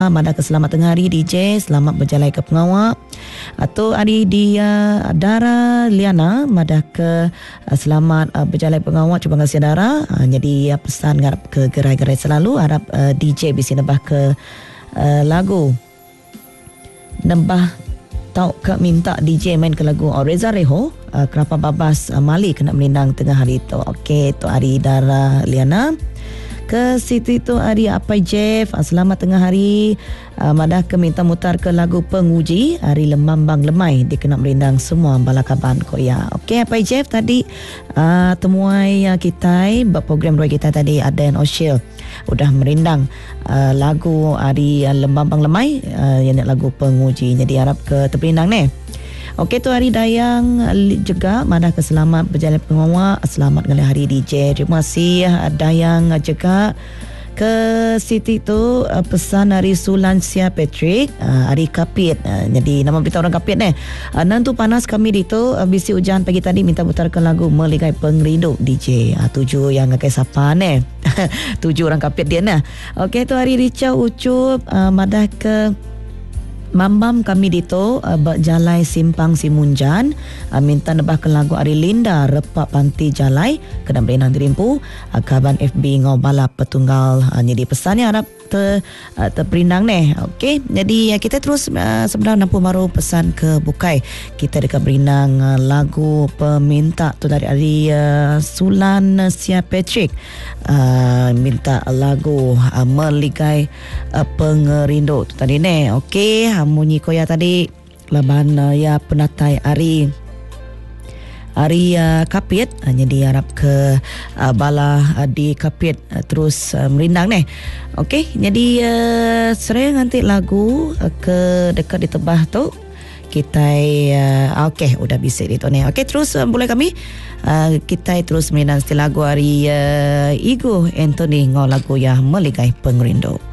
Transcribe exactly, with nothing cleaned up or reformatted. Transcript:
uh, Madah ke selamat tengah hari D J, selamat berjalan ke pengawak. Atau hari dia uh, Dara Liana, Madah ke uh, selamat uh, berjalan pengawak cuba kasih Dara. Uh, jadi uh, pesan harap ke gerai-gerai selalu, harap uh, D J bisa nebah ke uh, lagu nebah tau ke minta D J main ke lagu oh, Reza Reho, uh, Kenapa Babas uh, Mali kena melindang tengah hari tu. Okey, tu hari Dara Liana. Ke situ tu hari Apai Jeff, uh, selamat tengah hari. uh, Madah ke minta mutar ke lagu Penguji, hari Lemambang Lemai dia kena melindang semua balakaban koya. Okey Apai Jeff, tadi uh, temuai uh, kita berprogram dua kita tadi ada yang Oshil udah merindang uh, lagu hari uh, Lembambang Lemai, uh, yang lagu Penguji. Jadi harap ke terpelindang ni. Okey, tu hari Dayang juga Madah ke selamat berjalan pengawak, selamat dengan hari D J. Terima kasih Dayang juga. Ke Siti tu uh, pesan hari Sulansia Patrick, uh, hari Kapit. Uh, jadi nama berita orang Kapit ni. Uh, nantu panas kami di tu, uh, bisi hujan pagi tadi minta putarkan lagu Meligai Pengrindu D J. Uh, tuju yang ngakai siapa ni? Tuju orang Kapit dia ni. Okey, tu hari Rica Ucup, uh, Madah ke Mambam kami dito uh, berjalai simpang Simunjan, uh, minta nebahkan lagu Ari Linda Repak Panti Jalai kena berenang dirimpu, uh, kaban F B ngobala petunggal. Uh, jadi pesannya harap ter, uh, terperindang ni. Okey, jadi uh, kita terus uh, sebenarnya nampu maru pesan ke Bukai. Kita dekat berinang uh, lagu peminta tu dari Ari uh, Sulan Sia Patrick, uh, minta lagu uh, Meligai uh, Pengerindu tu tadi ni. Okey, munyi koya tadi laban uh, ya penatai Ari Ari uh, Kapit. uh, jadi harap ke uh, bala uh, di Kapit uh, terus uh, merindang ni. Okey, jadi uh, sering nanti lagu uh, ke dekat di tebah tu kita uh, okey udah bisa itu ni. Okey, terus uh, boleh kami uh, kita terus merindang setiap lagu Ari uh, Igu Anthony ngau lagu ya Meligai Pengerindu.